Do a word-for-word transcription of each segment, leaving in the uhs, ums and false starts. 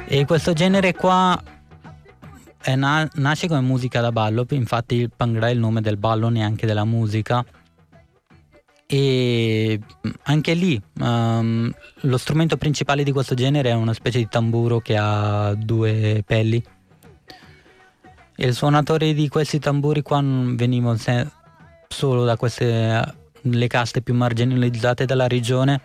E questo genere qua è na- nasce come musica da ballo, infatti il Bhangra è il nome del ballo, neanche della musica. E anche lì um, lo strumento principale di questo genere è una specie di tamburo che ha due pelli, e il suonatore di questi tamburi qua venivano se- solo da queste le caste più marginalizzate della regione,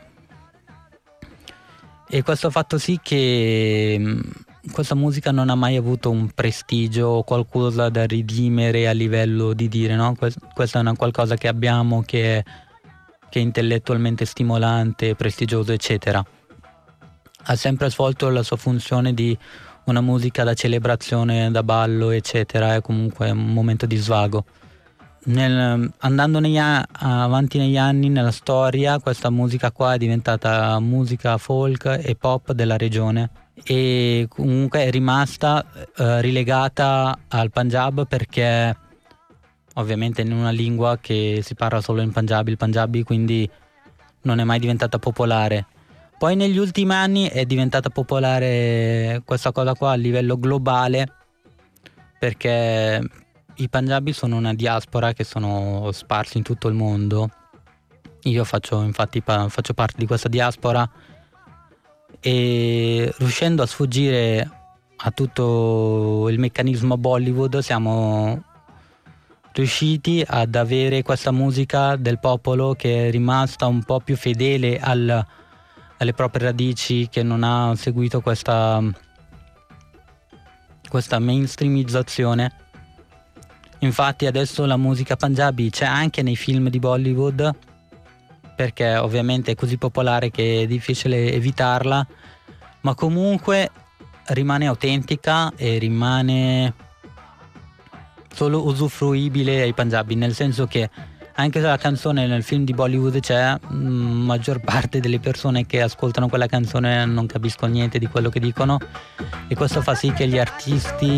e questo ha fatto sì che mh, questa musica non ha mai avuto un prestigio o qualcosa da redimere a livello di dire no, quest- questa è una qualcosa che abbiamo, che è che è intellettualmente stimolante, prestigioso, eccetera. Ha sempre svolto la sua funzione di una musica da celebrazione, da ballo, eccetera, è comunque un momento di svago. Nel, andando negli a- avanti negli anni, nella storia, questa musica qua è diventata musica folk e pop della regione, e comunque è rimasta eh, rilegata al Punjab, perché ovviamente in una lingua che si parla solo in Punjabi, il Punjabi, quindi non è mai diventata popolare. Poi negli ultimi anni è diventata popolare questa cosa qua a livello globale, perché i Punjabi sono una diaspora che sono sparsi in tutto il mondo. Io faccio infatti pa- faccio parte di questa diaspora, e riuscendo a sfuggire a tutto il meccanismo Bollywood siamo riusciti ad avere questa musica del popolo che è rimasta un po' più fedele al, alle proprie radici, che non ha seguito questa, questa mainstreamizzazione. Infatti adesso la musica Punjabi c'è anche nei film di Bollywood, perché ovviamente è così popolare che è difficile evitarla, ma comunque rimane autentica e rimane solo usufruibile ai Punjabi, nel senso che anche se la canzone nel film di Bollywood c'è, mh, maggior parte delle persone che ascoltano quella canzone non capiscono niente di quello che dicono, e questo fa sì che gli artisti